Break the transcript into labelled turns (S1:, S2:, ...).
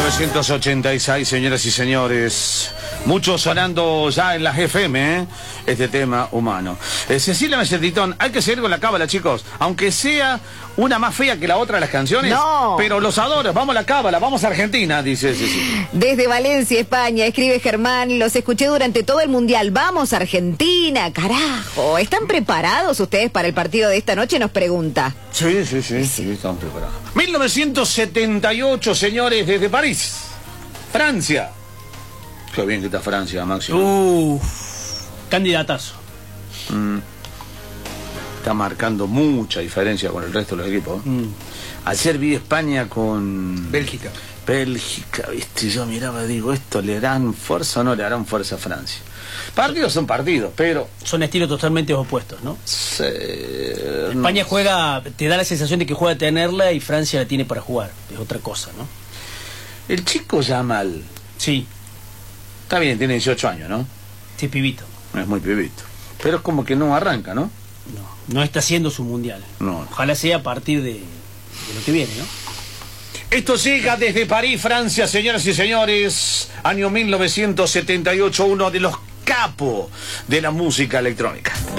S1: 1986, señoras y señores. Mucho sonando ya en las FM, ¿eh? Este tema humano. Cecilia Mesetitón, hay que seguir con la cábala, chicos. Aunque sea una más fea que la otra de las canciones.
S2: No.
S1: Pero los adoro. Vamos a la cábala, vamos a Argentina, dice Cecilia.
S2: Desde Valencia, España, escribe Germán, los escuché durante todo el Mundial. Vamos, Argentina, carajo. ¿Están preparados ustedes para el partido de esta noche? Nos pregunta.
S1: Sí, estamos preparados. 1978, señores, desde París, Francia. Qué bien que está Francia, Máximo.
S3: Candidatazo.
S1: Está marcando mucha diferencia con el resto de los equipos. Ayer vi España con
S4: Bélgica,
S1: viste, yo miraba, digo, ¿esto le harán fuerza o no le harán fuerza a Francia? Partidos son partidos, pero...
S3: Son estilos totalmente opuestos, ¿no? España
S1: no.
S3: juega, te da la sensación de que juega a tenerla y Francia la tiene para jugar. Es otra cosa, ¿no?
S1: El chico Yamal.
S3: Sí.
S1: Está bien, tiene 18 años, ¿no?
S3: Sí, pibito.
S1: Es muy pibito. Pero es como que no arranca, ¿no?
S3: No está haciendo su mundial.
S1: No.
S3: Ojalá sea a partir de lo que viene, ¿no?
S1: Esto llega desde París, Francia, señoras y señores. Año 1978, uno de los capos de la música electrónica.